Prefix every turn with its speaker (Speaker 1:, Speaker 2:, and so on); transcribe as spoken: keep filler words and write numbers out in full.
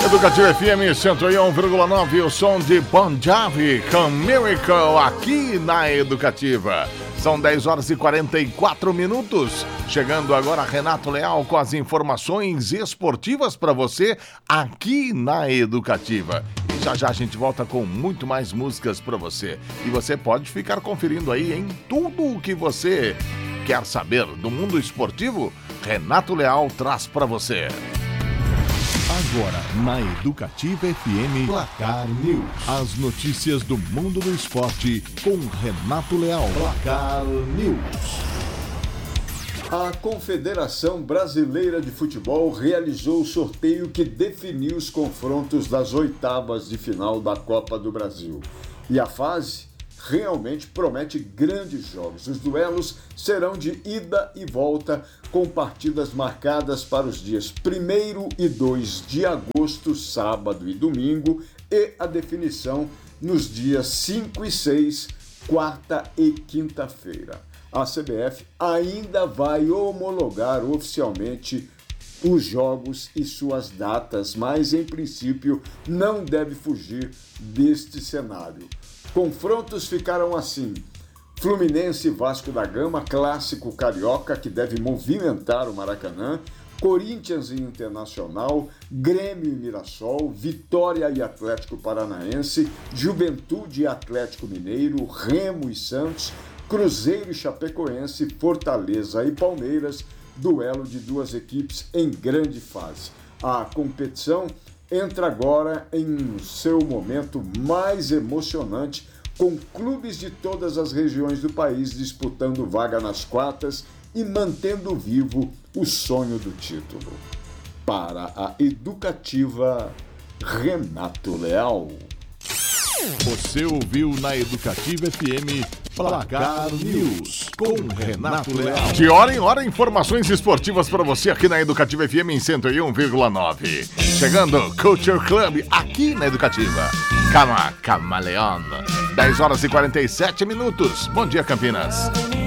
Speaker 1: Educativa F M cento e um vírgula nove, o som de Bon Jovi com Miracle aqui na Educativa. São dez horas e quarenta e quatro minutos. Chegando agora Renato Leal com as informações esportivas para você aqui na Educativa. E já já a gente volta com muito mais músicas para você. E você pode ficar conferindo aí em tudo o que você quer saber do mundo esportivo. Renato Leal traz para você. Agora, na Educativa F M, Placar News. As notícias do mundo do esporte com Renato Leal. Placar News.
Speaker 2: A Confederação Brasileira de Futebol realizou o sorteio que definiu os confrontos das oitavas de final da Copa do Brasil. E a fase realmente promete grandes jogos. Os duelos serão de ida e volta, com partidas marcadas para os dias primeiro e dois de agosto, sábado e domingo, e a definição nos dias cinco e seis, quarta e quinta-feira. A C B F ainda vai homologar oficialmente os jogos e suas datas, mas em princípio não deve fugir deste cenário. Confrontos ficaram assim: Fluminense e Vasco da Gama, clássico carioca que deve movimentar o Maracanã, Corinthians e Internacional, Grêmio e Mirassol, Vitória e Atlético Paranaense, Juventude e Atlético Mineiro, Remo e Santos, Cruzeiro e Chapecoense, Fortaleza e Palmeiras, duelo de duas equipes em grande fase. A competição entra agora em seu momento mais emocionante, com clubes de todas as regiões do país disputando vaga nas quartas e mantendo vivo o sonho do título. Para a Educativa, Renato Leal.
Speaker 1: Você ouviu na Educativa F M Placar News com Renato Leal. De hora em hora, informações esportivas para você aqui na Educativa F M em cento e um vírgula nove. Chegando Culture Club aqui na Educativa. Cama, Camaleão. dez horas e quarenta e sete minutos. Bom dia, Campinas.